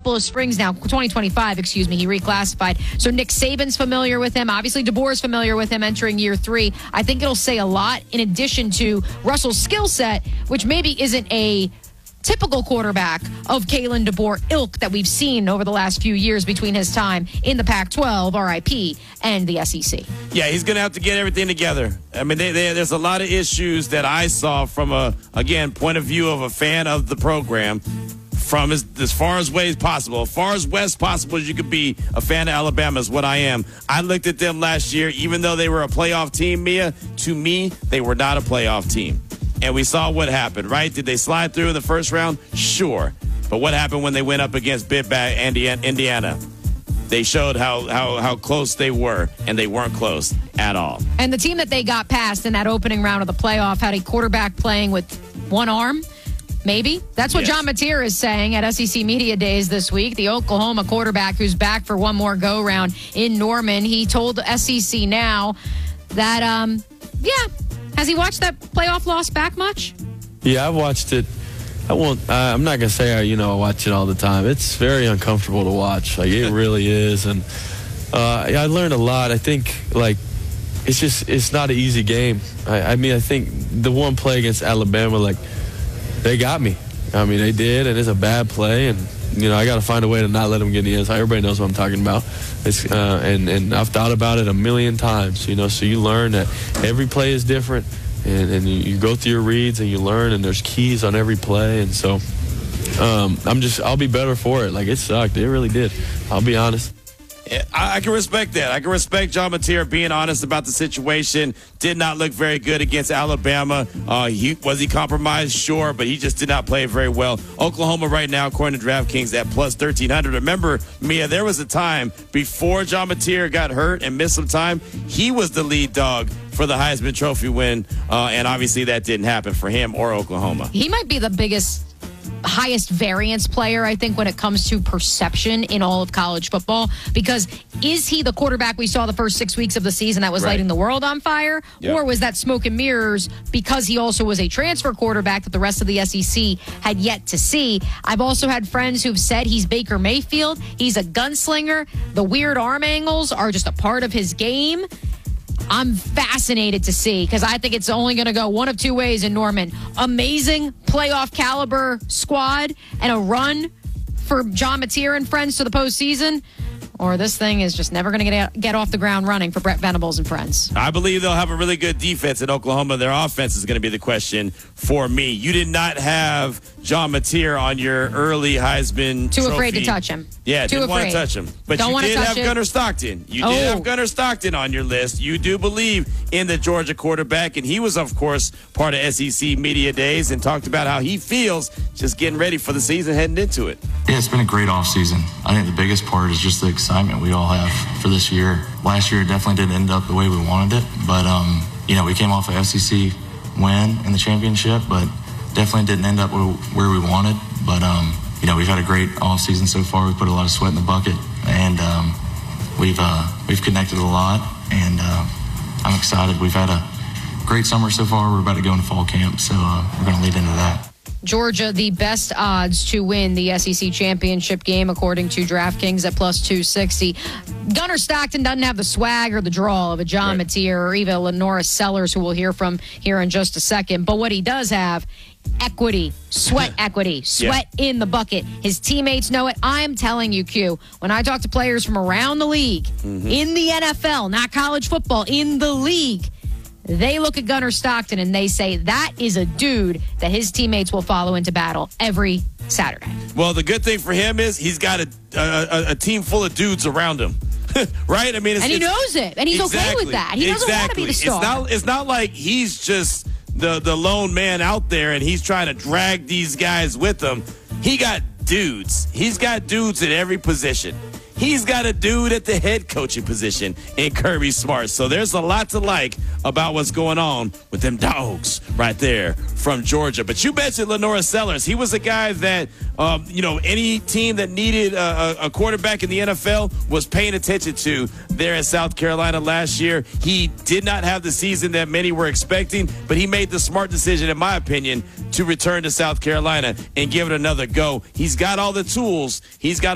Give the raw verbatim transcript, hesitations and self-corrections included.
couple of springs now, twenty twenty-five, excuse me, he reclassified. So Nick Saban's familiar with him. Obviously, DeBoer's familiar with him entering year three. I think it'll say a lot in addition to Russell's skill set, which maybe isn't a typical quarterback of Kalen DeBoer ilk that we've seen over the last few years between his time in the Pac twelve, R I P, and the S E C. Yeah, he's going to have to get everything together. I mean, they, they, there's a lot of issues that I saw from a, again, point of view of a fan of the program, from as, as far as way as possible, as far as west possible as you could be a fan of Alabama is what I am. I looked at them last year, even though they were a playoff team, Mia, to me, they were not a playoff team. And we saw what happened, right? Did they slide through in the first round? Sure. But what happened when they went up against Big Bad Indiana? They showed how, how, how close they were, and they weren't close at all. And the team that they got past in that opening round of the playoff had a quarterback playing with one arm, maybe. That's what yes. John Mateer is saying at S E C Media Days this week. The Oklahoma quarterback who's back for one more go-round in Norman. He told S E C Now that, um, yeah, has he watched that playoff loss back much? Yeah, I've watched it. I won't. Uh, I'm not gonna say I, you know, I watch it all the time. It's very uncomfortable to watch. Like it really is, and uh, I learned a lot. I think like it's just it's not an easy game. I, I mean, I think the one play against Alabama, like they got me. I mean, they did, and it's a bad play, and you know, I got to find a way to not let them get in the end zone. Everybody knows what I'm talking about. It's, uh, and, and I've thought about it a million times, you know, so you learn that every play is different, and, and you, you go through your reads and you learn, and there's keys on every play. And so um, I'm just, I'll be better for it. Like, it sucked. It really did. I'll be honest. I, I can respect that. I can respect John Mateer being honest about the situation. Did not look very good against Alabama. Uh, he was he compromised? Sure, but he just did not play very well. Oklahoma right now, according to DraftKings, at plus thirteen hundred. Remember, Mia, there was a time before John Mateer got hurt and missed some time, he was the lead dog for the Heisman Trophy win, uh, and obviously that didn't happen for him or Oklahoma. He might be the biggest highest variance player, I think, when it comes to perception in all of college football, because is he the quarterback we saw the first six weeks of the season that was right. lighting the world on fire, yep. or was that smoke and mirrors because he also was a transfer quarterback that the rest of the S E C had yet to see? I've also had friends who've said he's Baker Mayfield, he's a gunslinger, the weird arm angles are just a part of his game. I'm fascinated to see, because I think it's only going to go one of two ways in Norman. Amazing playoff caliber squad and a run for John Mateer and friends to the postseason, or this thing is just never going to get get off the ground running for Brett Venables and friends. I believe they'll have a really good defense in Oklahoma. Their offense is going to be the question for me. You did not have John Mateer on your early Heisman Too trophy. afraid to touch him. Yeah, Too didn't afraid. want to touch him. But Don't you did have it. Gunnar Stockton. You oh. did have Gunnar Stockton on your list. You do believe in the Georgia quarterback, and he was, of course, part of S E C Media Days and talked about how he feels just getting ready for the season, heading into it. Yeah, it's been a great offseason. I think the biggest part is just the excitement we all have for this year. Last year, it definitely didn't end up the way we wanted it, but, um, you know, we came off a S E C win in the championship, but definitely didn't end up where we wanted. But, um, you know, we've had a great offseason so far. We put a lot of sweat in the bucket, and um, we've uh, we've connected a lot, and uh, I'm excited. We've had a great summer so far. We're about to go into fall camp, so uh, we're going to lead into that. Georgia, the best odds to win the S E C championship game, according to DraftKings, at plus two sixty. Gunnar Stockton doesn't have the swag or the drawl of a John right. Mateer or even Lenora Sellers, who we'll hear from here in just a second. But what he does have, equity, sweat equity, sweat yeah. in the bucket. His teammates know it. I'm telling you, Q, when I talk to players from around the league, mm-hmm. in the N F L, not college football, in the league, they look at Gunnar Stockton and they say that is a dude that his teammates will follow into battle every Saturday. Well, the good thing for him is he's got a a, a team full of dudes around him. Right? I mean, it's, and he it's, knows it, and he's exactly, okay with that. He doesn't exactly. want to be the star. It's not, it's not like he's just the, the lone man out there and he's trying to drag these guys with him. He got dudes. He's got dudes at every position. He's got a dude at the head coaching position in Kirby Smart. So there's a lot to like about what's going on with them dogs right there from Georgia. But you mentioned Lenora Sellers. He was a guy that, um, you know, any team that needed a, a quarterback in the N F L was paying attention to there in South Carolina last year. He did not have the season that many were expecting, but he made the smart decision, in my opinion, to return to South Carolina and give it another go. He's got all the tools. He's got